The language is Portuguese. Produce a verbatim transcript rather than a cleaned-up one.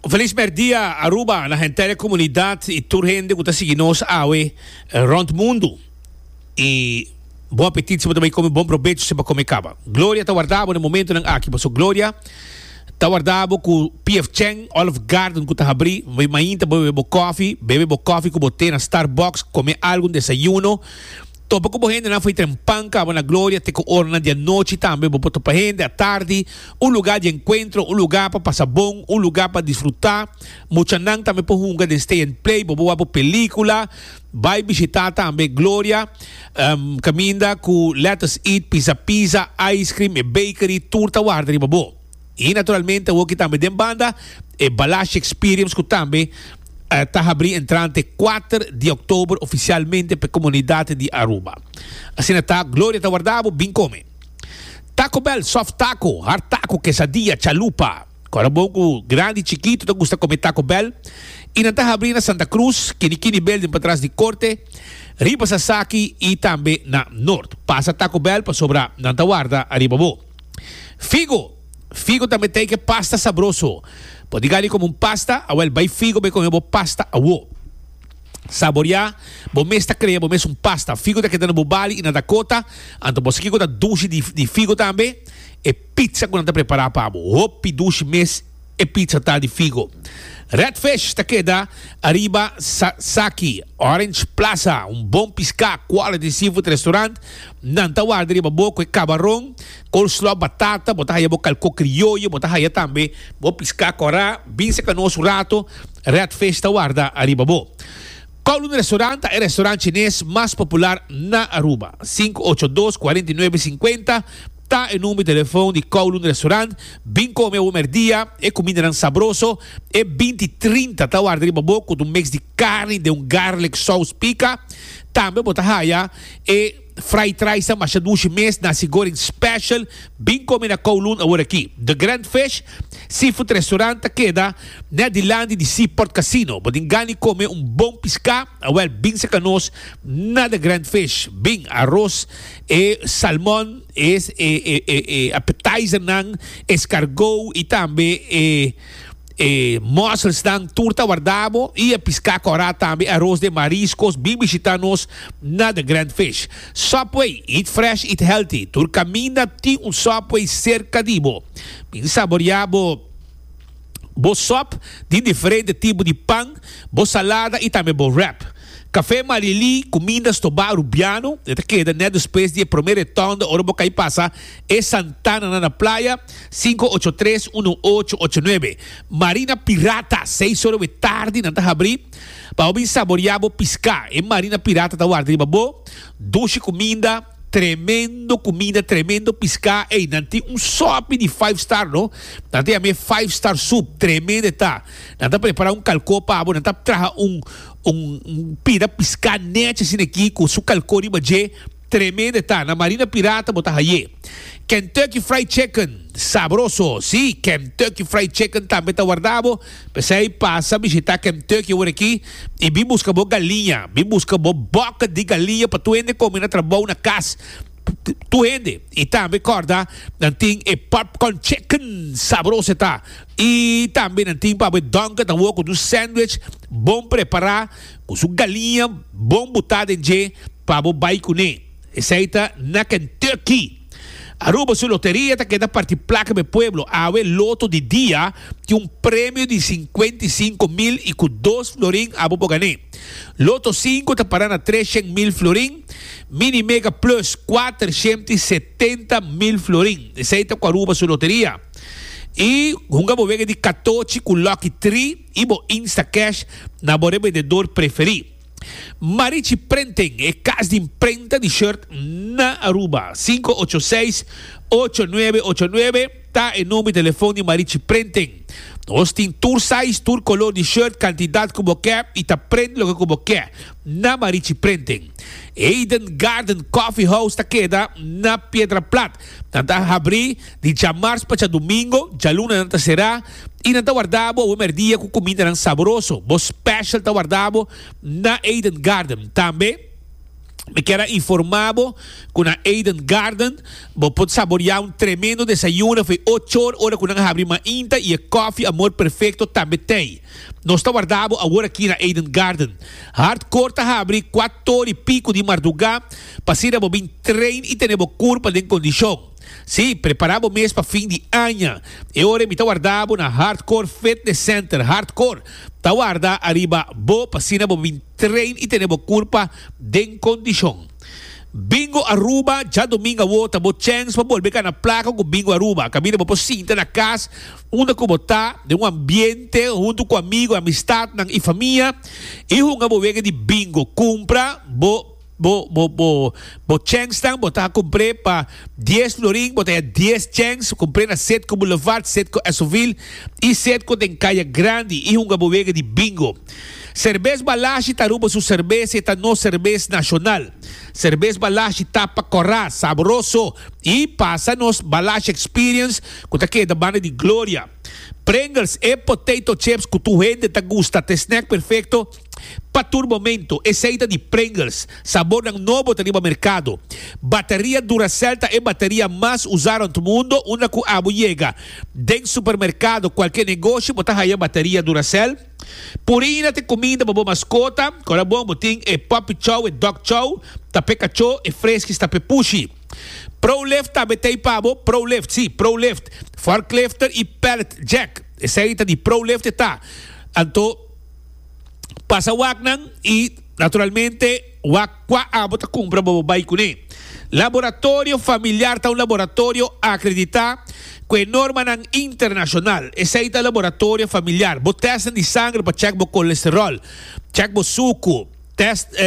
Feliz merdia, Aruba, na gente comunidade e toda gente que está seguindo nós awe rond mundo. E bom apetite, se também come bom proveito, se comer caba. Glória está guardado no momento ng aqui, so Glória está guardado com P F Cheng, Olive Garden que está abri, vai mainta bebe bo coffee, bebe bo coffee com bote na Starbucks, comer algo desayuno. Topo como gente não foi trempanca, na Glória, te orna de noite também, boto para gente à tarde, um lugar de encontro, um lugar para passar bom, um lugar para desfrutar. Muita não também por um lugar de stay and play, boa boa película, vai visitar também Glória, um, caminha com Let Us Eat, pizza pizza, ice cream, e bakery, turta guarda, bobo. E naturalmente, o que também tem banda, é Balash Experience, que também está uh, abrindo entrante quatro de outubro oficialmente para a comunidade de Aruba. Assim está, Glória está guardado, bem come. Taco Bell, soft taco, hard taco, quesadilla, chalupa. Agora bom, grande e chiquito, tu gusta comer Taco Bell. E não está abrindo na Santa Cruz, Kinikini Building para trás de Corte, Riba Sasaki e também na Norte. Passa Taco Bell para sobrar na guarda, arriba bo. Figo, Figo também tem que pasta sabroso. Pode ganhar como um pasta, a well, vai figo, vai comer pasta, a wo. Saborear, bom mesta creia, bom mês um pasta, figo daqui dando Bali e na Dakota, então você que gosta duche de, de figo também, e pizza quando está preparada para o hopi duche mês e pizza tá de figo. Redfish está queda, arriba Saki, Orange Plaza, um bom piscar, quality seafood restaurant, nanta guarda arriba boco e camarão, coleslaw batata, botar aí boca calco criollo, botar aí também, bom piscar corá, bem seca nosso rato, Redfish está guarda arriba bo. Kowloon Restaurant é o restaurante chinês mais popular na Aruba, cinco oito dois, quatro nove cinco zero. Tá o número de telefone de Kowloon Restaurant, bem come o merdia, é comida não sabroso, é vinte e trinta, tá guarda riba boco, de um mix de carne, de um garlic sauce pica, também botar raia, e fried rice, machadushi mês, nasi goreng special, bem come na Kowloon agora aqui. The Grand Fish, Seafood Restaurant, queda na Dilandi de Seaport Casino, podem ganhar comer um bom piscar, well, bem secanos, na The Grand Fish, bem arroz, e salmão, e, e, e, e, e appetizer ng escargot, e também e, e, mussels ng turta guardado, e a piscar corá também arroz de mariscos, bem visitanos na The Grand Fish. Subway, eat fresh, eat healthy, tur camina tem um Subway cerca de bo. Bem saboreado, bo sop, de diferente tipo de pão, bo salada e também bo wrap. Café Marili, comidas tobar rubiano, esta queda né depois de primeira tonda, ora boca aí passa, é Santana na praia, cinco oito três, um oito oito nove. Marina Pirata, seis horas da tarde, não tá abrir, para ouvir saborear, piscar, é Marina Pirata, tá guarda, bo, doce comida, tremendo comida, tremendo piscar, ei, não tem um sope de five star, não? Não tem a minha five star soup, tremendo tá. Não tá preparar um calcô para não tá trazer um um, um pira piscar nete assim aqui com su calcô de magia, tremendo tá. Na Marina Pirata botar aí. Kentucky Fried Chicken, sabroso, sim, Kentucky Fried Chicken também tá guardado. Pensei, passa a visitar Kentucky por aqui e vim buscar boa galinha, vim buscar boa boca de galinha para tu ende comer na trabalho na casa. Tu ende, e também corda, não tem e popcorn chicken, sabroso tá. E também não tem para donka, tá com um sándwich, bom preparar, com sua galinha, bom botar em je, para o baicone. Essa aí tá na Kentucky. Aruba su loteria tá queda parte placa do pueblo. A ver loto de dia que um prêmio de cinquenta e cinco mil e com dois florim a bobo ganhar. Loto cinco tá parando a trezentos mil florim. Mini Mega Plus quatrocentos e setenta mil florim. Essa aí tá com Aruba su loteria. E um gabovega de quatorze com Lucky três e bo Insta Cash na bore vendedor preferido. Marichi Printing é casa de imprenta de shirt na Aruba. cinco oito seis, oito nove oito nove tá em nome e telefone de Marichi Printing. Nós tem tour size, tour color de shirt, quantidade como quer e tá prende lo que como quer na Marichi Printing. Eden Garden Coffee House tá queda na Piedra Plata. Tá abrir de dia março para domingo, dia luna não será. E não está guardado o merdia com comida saboroso. O special está guardado na Eden Garden. Também me quero informar com a Eden Garden. Vou poder saborear um tremendo desayuno. Foi oito horas com a abrir uma inta e a coffee amor perfeito também tem. Nós estamos guardando agora aqui na Eden Garden. Hardcore está abrindo quatro horas e pico de madrugada. Passira vou vir treino e temos curva de condição. Sim, preparamos mês para fim de ano. E agora me está guardando na Hardcore Fitness Center. Hardcore está guardando arriba bo passira vou vir treino e temos curva de condição. Bingo Aruba, já domingo volta, vou chance para volver na placa com Bingo Aruba. Caminho para sinta na casa, onde como tá, de um ambiente, junto com amigos, amistade e família. E uma boa de bingo, compra, vou Bo, bo, bo, bo chance tang, bo ta comprei para dez florim, bo ta dez chance, comprei na Setco Boulevard, Setco Esoville e Setco em Caia Grande e uma boega de bingo. Cerveza Balashi taruba su cerveza e no cerveza nacional. Cerveza Balashi tapa corra, sabroso e passa nos Balashi Experience, com aqui da banda de Glória. Pringles e potato chips que tu gente te gusta, te snack perfeito para tu momento. Receita de Pringles, sabor ng novo tá no mercado. Bateria Duracell é a bateria mais usada no mundo, uma que abo chega. Dentro do supermercado, qualquer negócio, botar aí a bateria Duracell. Purina te comida para mascota, com bom botim e Puppy Chow e Dog Chow, tape cacho e fresquis tape pushi. ProLift também tem pabo, ProLift, sim, ProLift, forklifter e pallet jack. Receita de ProLift está. Então, passa waknan e naturalmente wakwa abota compra babay kuni. Laboratório familiar tá um laboratório acreditado com norma ng internacional. Esse é laboratório familiar. Bo testa de sangue para check bo colesterol, check bo suco, test eh,